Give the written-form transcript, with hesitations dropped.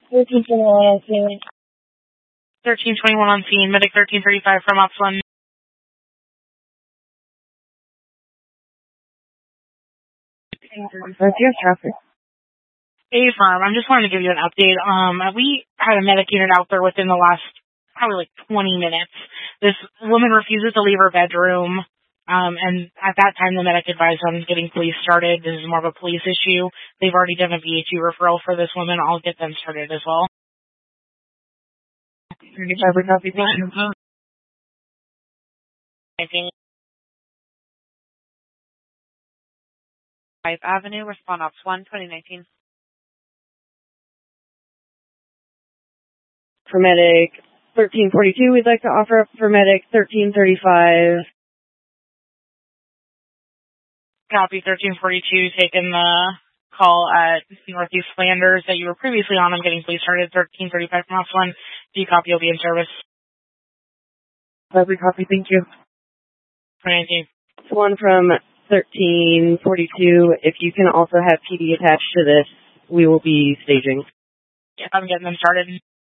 1321 on scene. 1321 on scene, medic 1335 from Upland. Yes, traffic. Affirm, I'm just wanting to give you an update. We had a medic unit out there within the last probably like 20 minutes. This woman refuses to leave her bedroom, and at that time the medic advised on getting police started. This is more of a police issue. They've already done a VHU referral for this woman. I'll get them started as well. 35 copy, thank you. 5 Avenue, respond ops 1, 2019. For medic 1342, we'd like to offer up for medic 1335. Copy 1342, taking the call at Northeast Flanders that you were previously on. I'm getting police started 1335 from Ops 1. Do you copy? You'll be in service. Every copy, thank you. 2019. One from 1342. If you can also have PD attached to this, we will be staging. Yes, I'm getting them started.